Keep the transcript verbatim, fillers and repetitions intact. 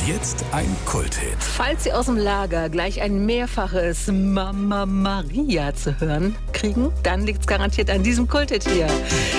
jetzt ein Kulthit. Falls Sie aus dem Lager gleich ein mehrfaches Mama Maria zu hören kriegen, dann liegt es garantiert an diesem Kulthit hier.